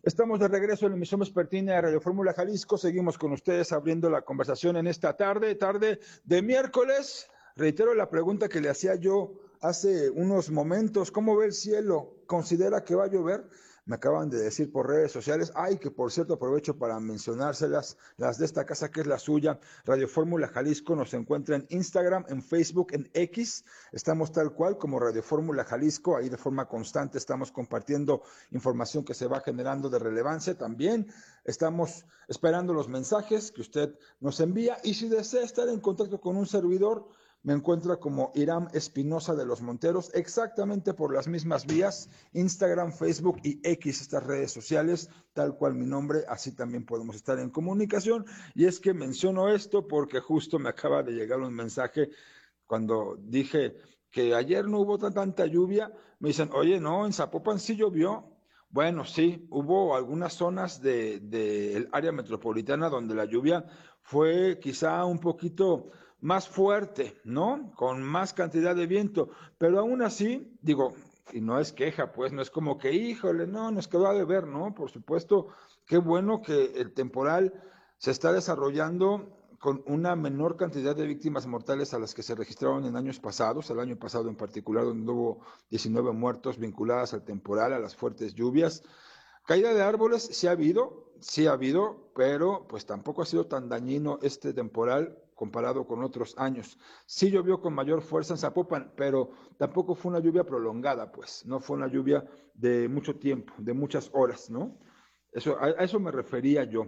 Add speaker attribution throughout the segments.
Speaker 1: Estamos de regreso en la emisión vespertina de Radio Fórmula Jalisco. Seguimos con ustedes abriendo la conversación en esta tarde de miércoles. Reitero la pregunta que le hacía yo hace unos momentos. ¿Cómo ve el cielo? ¿Considera que va a llover? Me acaban de decir por redes sociales, que por cierto aprovecho para mencionárselas, las de esta casa que es la suya, Radio Fórmula Jalisco, nos encuentra en Instagram, en Facebook, en X, estamos tal cual como Radio Fórmula Jalisco, ahí de forma constante estamos compartiendo información que se va generando de relevancia, también estamos esperando los mensajes que usted nos envía, y si desea estar en contacto con un servidor, me encuentra como Iram Espinosa de los Monteros, exactamente por las mismas vías, Instagram, Facebook y X, estas redes sociales, tal cual mi nombre, así también podemos estar en comunicación. Y es que menciono esto porque justo me acaba de llegar un mensaje cuando dije que ayer no hubo tanta lluvia, me dicen, oye, no, en Zapopan sí llovió. Bueno, sí, hubo algunas zonas del área metropolitana donde la lluvia fue quizá un poquito más fuerte, ¿no? Con más cantidad de viento, pero aún así, digo, y no es queja, pues, no es como que, híjole, no, nos quedó a deber, ¿no? Por supuesto, qué bueno que el temporal se está desarrollando con una menor cantidad de víctimas mortales a las que se registraron en años pasados, el año pasado en particular, donde hubo 19 muertos vinculadas al temporal, a las fuertes lluvias. Caída de árboles sí ha habido, pero pues tampoco ha sido tan dañino este temporal comparado con otros años. Sí llovió con mayor fuerza en Zapopan, pero tampoco fue una lluvia prolongada, pues, no fue una lluvia de mucho tiempo, de muchas horas, ¿no? A eso me refería yo.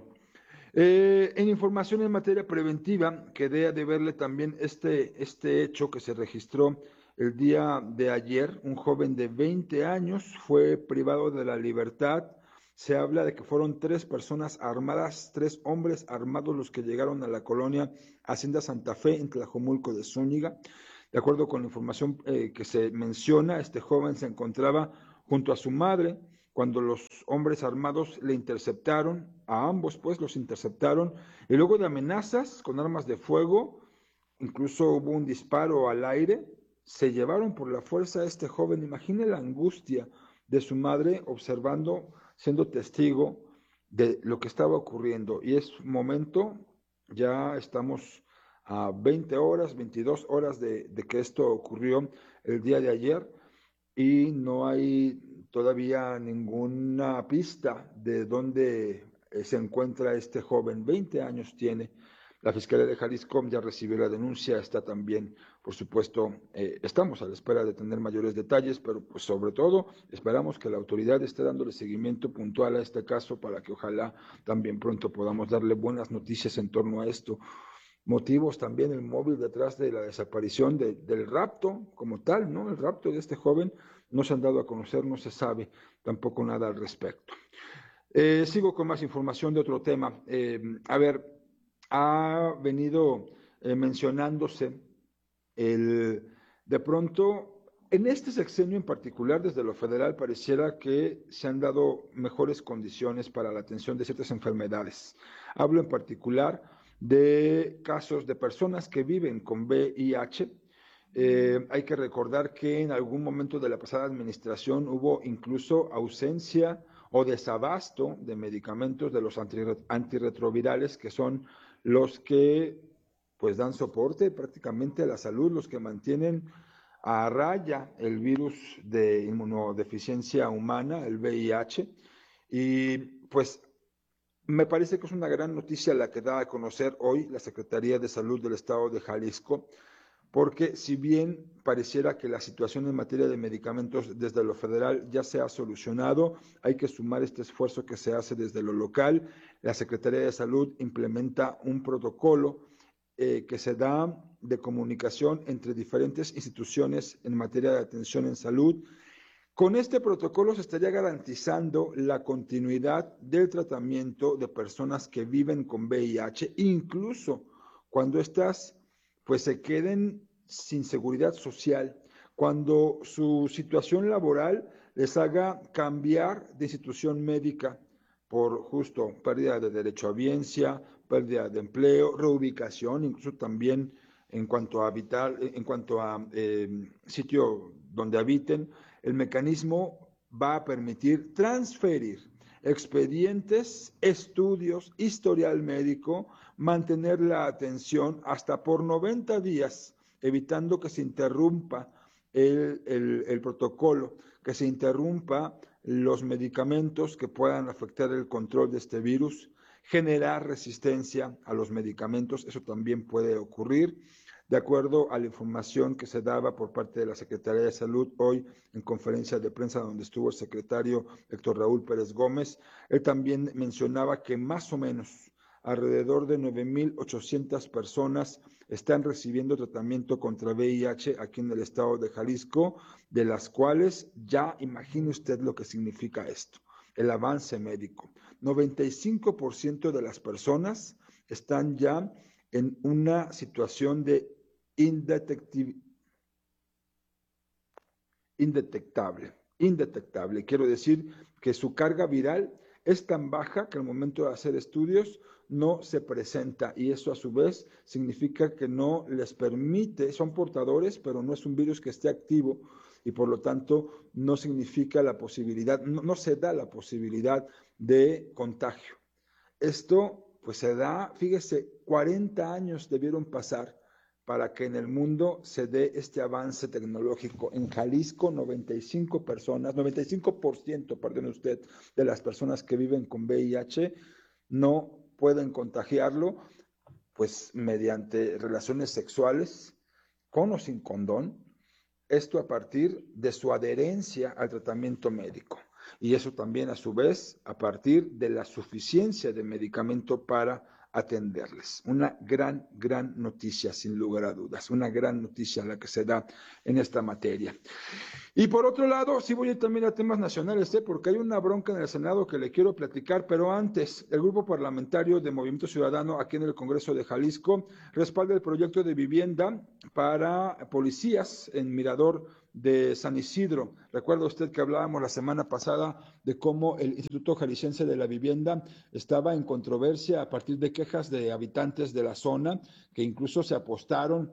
Speaker 1: En información en materia preventiva, quedé de verle también este hecho que se registró el día de ayer. Un joven de 20 años fue privado de la libertad. Se habla de que fueron 3 personas armadas, 3 hombres armados los que llegaron a la colonia Hacienda Santa Fe en Tlajomulco de Zúñiga. De acuerdo con la información que se menciona, este joven se encontraba junto a su madre cuando los hombres armados le interceptaron, a ambos pues los interceptaron, y luego de amenazas con armas de fuego, incluso hubo un disparo al aire, se llevaron por la fuerza a este joven. Imagine la angustia de su madre observando, siendo testigo de lo que estaba ocurriendo. Y es momento, ya estamos a 20 horas, 22 horas de que esto ocurrió el día de ayer, y no hay todavía ninguna pista de dónde se encuentra este joven. 20 años tiene. La Fiscalía de Jalisco ya recibió la denuncia, está también, por supuesto, estamos a la espera de tener mayores detalles, pero pues sobre todo esperamos que la autoridad esté dándole seguimiento puntual a este caso para que ojalá también pronto podamos darle buenas noticias en torno a esto. Motivos también el móvil detrás de la desaparición del rapto como tal, ¿no? El rapto de este joven no se han dado a conocer, no se sabe tampoco nada al respecto. Sigo con más información de otro tema. Ha venido mencionándose de pronto, en este sexenio en particular, desde lo federal, pareciera que se han dado mejores condiciones para la atención de ciertas enfermedades. Hablo en particular de casos de personas que viven con VIH. Hay que recordar que en algún momento de la pasada administración hubo incluso ausencia o desabasto de medicamentos de los antirretrovirales, que son los que pues dan soporte prácticamente a la salud, los que mantienen a raya el virus de inmunodeficiencia humana, el VIH, y pues me parece que es una gran noticia la que da a conocer hoy la Secretaría de Salud del Estado de Jalisco, porque si bien pareciera que la situación en materia de medicamentos desde lo federal ya se ha solucionado, hay que sumar este esfuerzo que se hace desde lo local. La Secretaría de Salud implementa un protocolo que se da de comunicación entre diferentes instituciones en materia de atención en salud. Con este protocolo se estaría garantizando la continuidad del tratamiento de personas que viven con VIH, incluso cuando estas pues se queden sin seguridad social, cuando su situación laboral les haga cambiar de institución médica por justo pérdida de derecho a biencia, pérdida de empleo, reubicación, incluso también en cuanto a sitio donde habiten. El mecanismo va a permitir transferir expedientes, estudios, historial médico, mantener la atención hasta por 90 días, evitando que se interrumpa el protocolo, que se interrumpa los medicamentos que puedan afectar el control de este virus, generar resistencia a los medicamentos, eso también puede ocurrir. De acuerdo a la información que se daba por parte de la Secretaría de Salud hoy en conferencia de prensa donde estuvo el secretario Héctor Raúl Pérez Gómez, él también mencionaba que más o menos alrededor de 9,800 personas están recibiendo tratamiento contra VIH aquí en el estado de Jalisco, de las cuales ya imagine usted lo que significa esto, el avance médico. 95% de las personas están ya en una situación de indetectable. Quiero decir que su carga viral es tan baja que al momento de hacer estudios no se presenta y eso a su vez significa que no les permite, son portadores, pero no es un virus que esté activo y por lo tanto no significa la posibilidad, no se da la posibilidad de contagio. Esto pues se da, fíjese, 40 años debieron pasar para que en el mundo se dé este avance tecnológico. En Jalisco, 95%, perdone usted, de las personas que viven con VIH no pueden contagiarlo, pues mediante relaciones sexuales, con o sin condón, esto a partir de su adherencia al tratamiento médico. Y eso también a su vez a partir de la suficiencia de medicamento para atenderles. Una gran noticia, sin lugar a dudas, una gran noticia la que se da en esta materia. Y por otro lado, sí voy a ir también a temas nacionales, porque hay una bronca en el Senado que le quiero platicar, pero antes, el grupo parlamentario de Movimiento Ciudadano aquí en el Congreso de Jalisco respalda el proyecto de vivienda para policías en Mirador de San Isidro. Recuerda usted que hablábamos la semana pasada de cómo el Instituto Jalisciense de la Vivienda estaba en controversia a partir de quejas de habitantes de la zona que incluso se apostaron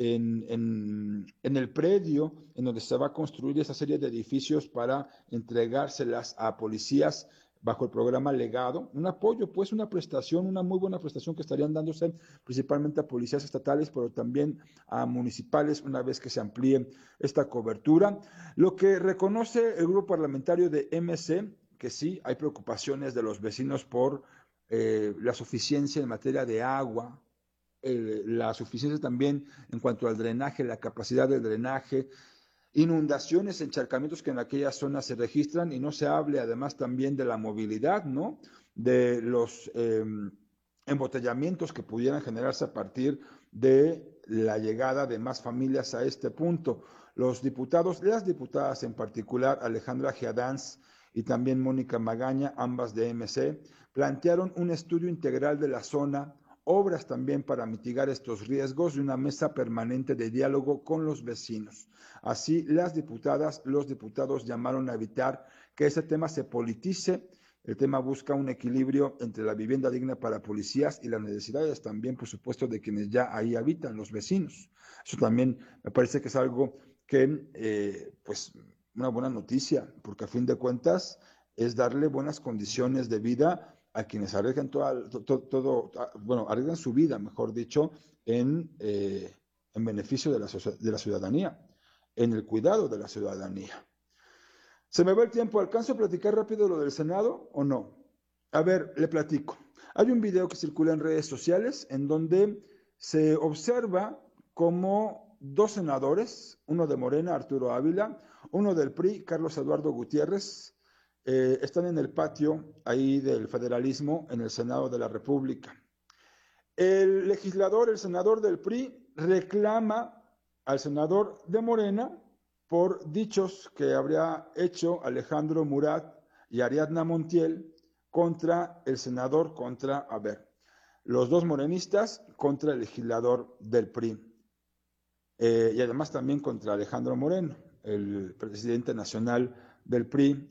Speaker 1: en el predio en donde se va a construir esa serie de edificios para entregárselas a policías bajo el programa Legado, un apoyo, pues una prestación, una muy buena prestación que estarían dándose principalmente a policías estatales, pero también a municipales una vez que se amplíe esta cobertura. Lo que reconoce el grupo parlamentario de MC, que sí, hay preocupaciones de los vecinos por la suficiencia en materia de agua, la suficiencia también en cuanto al drenaje, la capacidad del drenaje, inundaciones, encharcamientos que en aquella zona se registran y no se hable además también de la movilidad, ¿no? De los embotellamientos que pudieran generarse a partir de la llegada de más familias a este punto. Los diputados, las diputadas en particular, Alejandra Giadanz y también Mónica Magaña, ambas de MC, plantearon un estudio integral de la zona, obras también para mitigar estos riesgos y una mesa permanente de diálogo con los vecinos. Así, las diputadas, los diputados llamaron a evitar que ese tema se politice. El tema busca un equilibrio entre la vivienda digna para policías y las necesidades también, por supuesto, de quienes ya ahí habitan, los vecinos. Eso también me parece que es algo que, pues, una buena noticia, porque a fin de cuentas es darle buenas condiciones de vida a quienes arriesgan arriesgan su vida, mejor dicho, en beneficio de la ciudadanía, en el cuidado de la ciudadanía. ¿Se me va el tiempo? ¿Alcanzo a platicar rápido lo del Senado o no? A ver, le platico. Hay un video que circula en redes sociales en donde se observa cómo dos senadores, uno de Morena, Arturo Ávila, uno del PRI, Carlos Eduardo Gutiérrez, están en el patio ahí del federalismo en el Senado de la República. El legislador, el senador del PRI, reclama al senador de Morena por dichos que habría hecho Alejandro Murat y Ariadna Montiel contra el senador, los dos morenistas contra el legislador del PRI. Y además también contra Alejandro Moreno, el presidente nacional del PRI.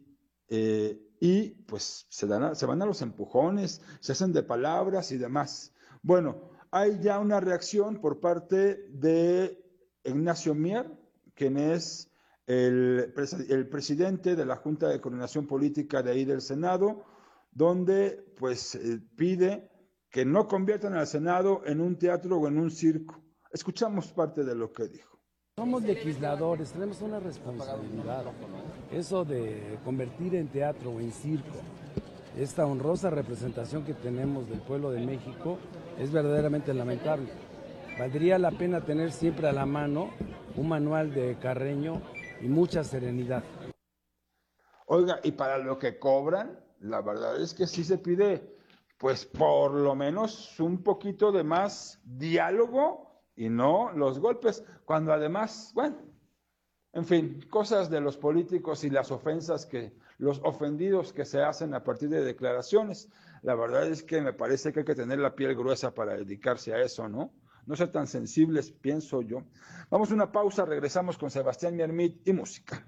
Speaker 1: Y pues se van a los empujones, se hacen de palabras y demás. Bueno, hay ya una reacción por parte de Ignacio Mier, quien es el presidente de la Junta de Coordinación Política de ahí del Senado, donde pues pide que no conviertan al Senado en un teatro o en un circo. Escuchamos parte de lo que dijo.
Speaker 2: Somos legisladores, tenemos una responsabilidad. Eso de convertir en teatro o en circo esta honrosa representación que tenemos del pueblo de México es verdaderamente lamentable. Valdría la pena tener siempre a la mano un manual de Carreño y mucha serenidad.
Speaker 1: Oiga, y para lo que cobran, la verdad es que sí se pide, pues por lo menos un poquito de más diálogo y no los golpes, cuando además, bueno, en fin, cosas de los políticos y las ofensas los ofendidos que se hacen a partir de declaraciones. La verdad es que me parece que hay que tener la piel gruesa para dedicarse a eso, ¿no? No ser tan sensibles, pienso yo. Vamos a una pausa, regresamos con Sebastián Miermit y música.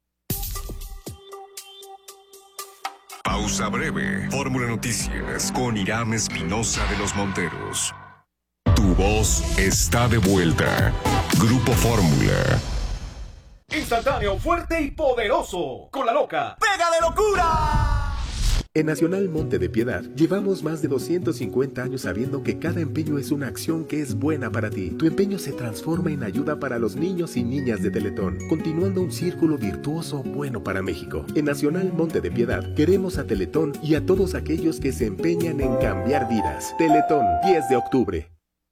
Speaker 3: Pausa breve. Fórmula Noticias con Irán Espinosa de los Monteros. Tu voz está de vuelta. Grupo Fórmula.
Speaker 4: Instantáneo, fuerte y poderoso. Con la loca. ¡Pega de locura!
Speaker 5: En Nacional Monte de Piedad llevamos más de 250 años sabiendo que cada empeño es una acción que es buena para ti. Tu empeño se transforma en ayuda para los niños y niñas de Teletón, continuando un círculo virtuoso bueno para México. En Nacional Monte de Piedad queremos a Teletón y a todos aquellos que se empeñan en cambiar vidas. Teletón, 10 de octubre.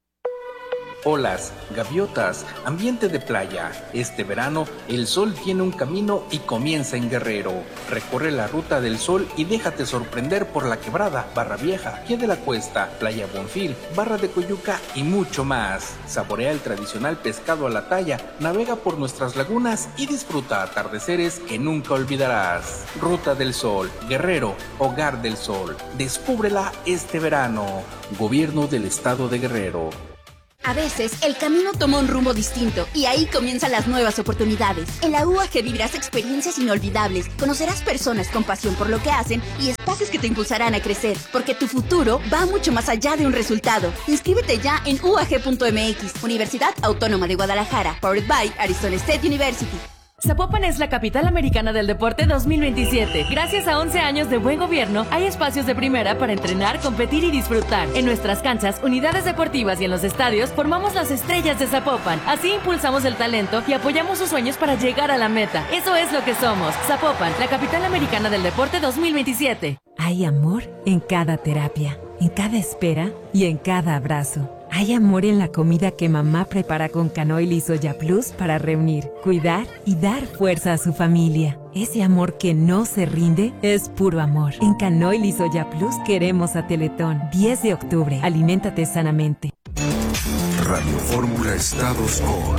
Speaker 6: Olas, gaviotas, ambiente de playa. Este verano, el sol tiene un camino y comienza en Guerrero. Recorre la ruta del sol y déjate sorprender por La Quebrada, Barra Vieja, Pie de la Cuesta, Playa Bonfil, Barra de Coyuca y mucho más. Saborea el tradicional pescado a la talla, navega por nuestras lagunas y disfruta atardeceres que nunca olvidarás. Ruta del Sol, Guerrero, Hogar del Sol. Descúbrela este verano. Gobierno del Estado de Guerrero.
Speaker 7: A veces, el camino toma un rumbo distinto y ahí comienzan las nuevas oportunidades. En la UAG vivirás experiencias inolvidables, conocerás personas con pasión por lo que hacen y espacios que te impulsarán a crecer, porque tu futuro va mucho más allá de un resultado. Inscríbete ya en uag.mx, Universidad Autónoma de Guadalajara, powered by Arizona State University.
Speaker 8: Zapopan es la capital americana del deporte 2027. Gracias a 11 años de buen gobierno, hay espacios de primera para entrenar, competir y disfrutar. En nuestras canchas, unidades deportivas y en los estadios, formamos las estrellas de Zapopan. Así impulsamos el talento y apoyamos sus sueños para llegar a la meta. Eso es lo que somos. Zapopan, la capital americana del deporte 2027.
Speaker 9: Hay amor en cada terapia, en cada espera y en cada abrazo. Hay amor en la comida que mamá prepara con Canoil y Soya Plus para reunir, cuidar y dar fuerza a su familia. Ese amor que no se rinde es puro amor. En Canoil y Soya Plus queremos a Teletón. 10 de octubre. Aliméntate sanamente.
Speaker 3: Radio Fórmula Estados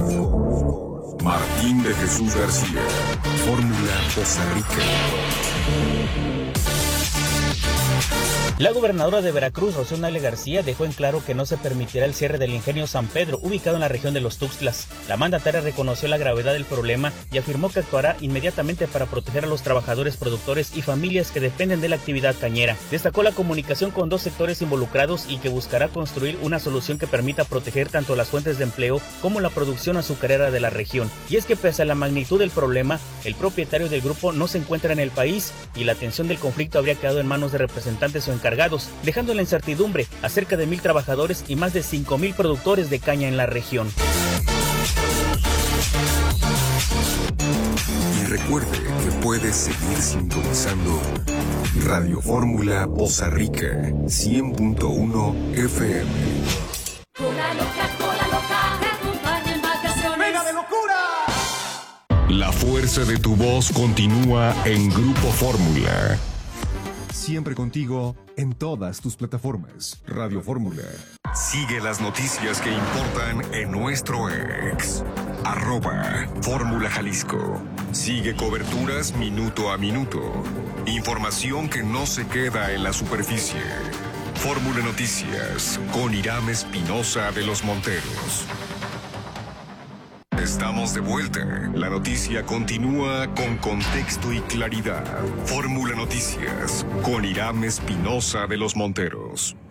Speaker 3: con Martín de Jesús García. Fórmula Costa Rica.
Speaker 10: La gobernadora de Veracruz, Rocío Nale García, dejó en claro que no se permitirá el cierre del ingenio San Pedro, ubicado en la región de Los Tuxtlas. La mandataria reconoció la gravedad del problema y afirmó que actuará inmediatamente para proteger a los trabajadores, productores y familias que dependen de la actividad cañera. Destacó la comunicación con dos sectores involucrados y que buscará construir una solución que permita proteger tanto las fuentes de empleo como la producción azucarera de la región. Y es que pese a la magnitud del problema, el propietario del grupo no se encuentra en el país y la atención del conflicto habría quedado en manos de representantes o encargados, dejando la incertidumbre a cerca de 1,000 trabajadores y más de 5,000 productores de caña en la región.
Speaker 3: Y recuerde que puede seguir sintonizando Radio Fórmula Poza Rica 100.1 FM.
Speaker 8: Cola loca, te acompaña en vacaciones.
Speaker 4: ¡Pega de locura!
Speaker 3: La fuerza de tu voz continúa en Grupo Fórmula.
Speaker 11: Siempre contigo en todas tus plataformas. Radio Fórmula.
Speaker 3: Sigue las noticias que importan en nuestro ex. @Fórmula Jalisco. Sigue coberturas minuto a minuto. Información que no se queda en la superficie. Fórmula Noticias con Irán Espinosa de los Monteros. Estamos de vuelta. La noticia continúa con contexto y claridad. Fórmula Noticias con Irán Espinosa de los Monteros.